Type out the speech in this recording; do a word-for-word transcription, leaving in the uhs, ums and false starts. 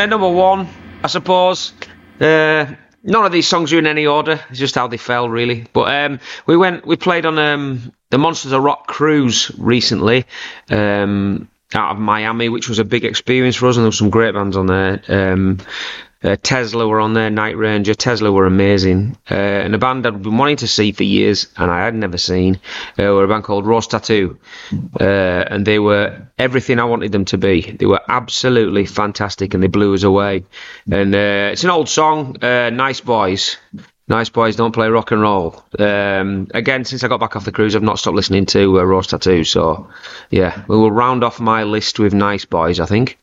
Uh, number one, I suppose. Uh, none of these songs are in any order. It's just how they fell, really. But um, we went, we played on um, the Monsters of Rock cruise recently. Um, out of Miami, which was a big experience for us, and there were some great bands on there. Um, uh, Tesla were on there, Night Ranger. Tesla were amazing. Uh, and a band I'd been wanting to see for years, and I had never seen, uh, were a band called Rose Tattoo. Uh, and they were everything I wanted them to be. They were absolutely fantastic, and they blew us away. And uh, it's an old song, uh, Nice Boys. Nice Boys Don't Play Rock and Roll. Um, again, since I got back off the cruise, I've not stopped listening to uh, Rose Tattoo. So, yeah, we will round off my list with Nice Boys, I think.